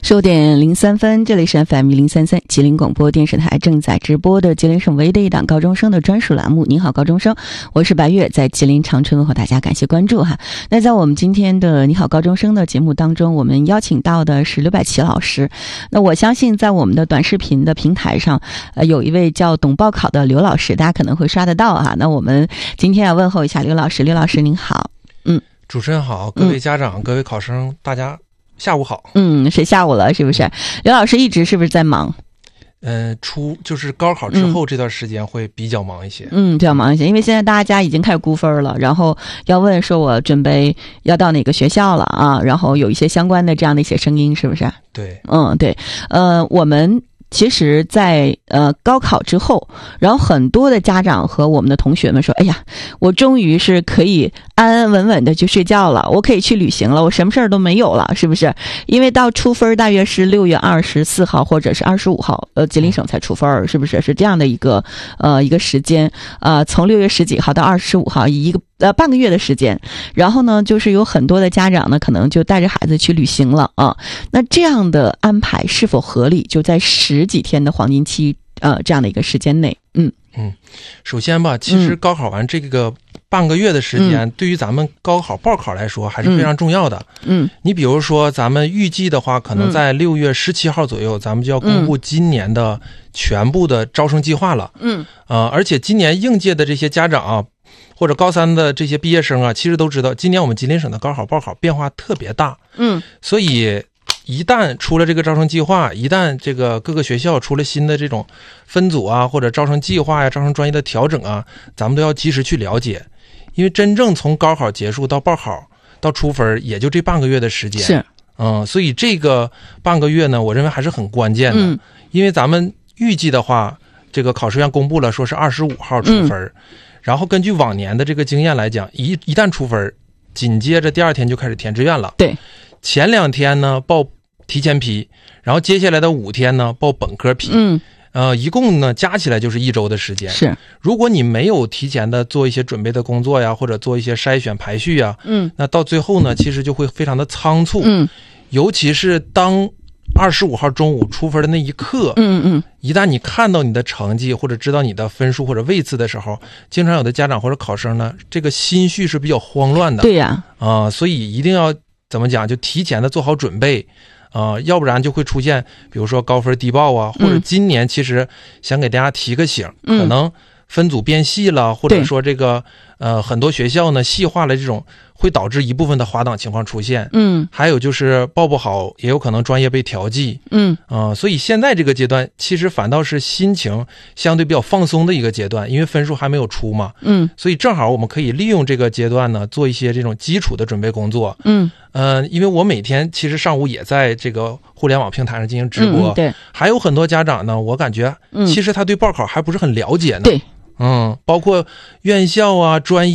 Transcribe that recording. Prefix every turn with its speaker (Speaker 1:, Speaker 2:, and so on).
Speaker 1: 10点03分，这里是 FM1033吉林广播电视台正在直播的吉林省唯一的一档高中生的专属栏目。您好，高中生，我是白月，在吉林长春问候大家，感谢关注哈。那在我们今天的你好高中生的节目当中，我们邀请到的是刘百奇老师。那我相信在我们的短视频的平台上，有一位叫懂报考的刘老师，大家可能会刷得到哈。那我们今天要问候一下刘老师，刘老师您好。
Speaker 2: 主持人好，各位家长、各位考生，大家下午好。
Speaker 1: 是下午了，是不是？刘老师一直是不是在忙？
Speaker 2: 就是高考之后这段时间会比较忙一些。
Speaker 1: 比较忙一些，因为现在大家已经开始估分了，然后要问说我准备要到哪个学校了啊，然后有一些相关的这样的一些声音，是不是？
Speaker 2: 对，
Speaker 1: 对，我们其实在高考之后，然后很多的家长和我们的同学们说，哎呀，我终于是可以安安稳稳的去睡觉了，我可以去旅行了，我什么事儿都没有了，是不是？因为到出分大约是6月24号或者是25号，吉林省才出分，是不是？是这样的一个时间，从6月10几号到25号，一个半个月的时间。然后呢，就是有很多的家长呢，可能就带着孩子去旅行了啊。那这样的安排是否合理？就在10几天的黄金期，这样的一个时间内，
Speaker 2: 首先吧，其实高考完这个半个月的时间，对于咱们高考报考来说还是非常重要的。你比如说，咱们预计的话，可能在6月17号左右，咱们就要公布今年的全部的招生计划了。而且今年应届的这些家长啊，或者高三的这些毕业生啊，其实都知道，今年我们吉林省的高考报考变化特别大。所以一旦出了这个招生计划，一旦这个各个学校出了新的这种分组啊，或者招生计划呀、招生专业的调整啊，咱们都要及时去了解。因为真正从高考结束到报考到出分，也就这半个月的时间。
Speaker 1: 是，
Speaker 2: 所以这个半个月呢，我认为还是很关键的。因为咱们预计的话，这个考试院公布了说是25号出分，然后根据往年的这个经验来讲，一旦出分，紧接着第二天就开始填志愿了。
Speaker 1: 对，
Speaker 2: 前2天呢报提前批，然后接下来的5天呢报本科批。一共呢加起来就是1周的时间。
Speaker 1: 是，如
Speaker 2: 果你没有提前的做一些准备的工作呀，或者做一些筛选排序呀，那到最后呢，其实就会非常的仓促。尤其是当25号中午出分的那一刻，一旦你看到你的成绩或者知道你的分数或者位次的时候，经常有的家长或者考生呢，这个心绪是比较慌乱的。
Speaker 1: 对呀，
Speaker 2: 所以一定要怎么讲，就提前的做好准备。要不然就会出现比如说高分低报啊，或者今年其实想给大家提个醒，可能分组变细了，或者说这个很多学校呢细化了，这种会导致一部分的滑档情况出现。还有就是报不好也有可能专业被调剂。所以现在这个阶段其实反倒是心情相对比较放松的一个阶段，因为分数还没有出嘛。所以正好我们可以利用这个阶段呢，做一些这种基础的准备工作。因为我每天其实上午也在这个互联网平台上进行直播。
Speaker 1: 对，
Speaker 2: 还有很多家长呢，我感觉其实他对报考还不是很了解呢。
Speaker 1: 对，
Speaker 2: 包括院校啊、专业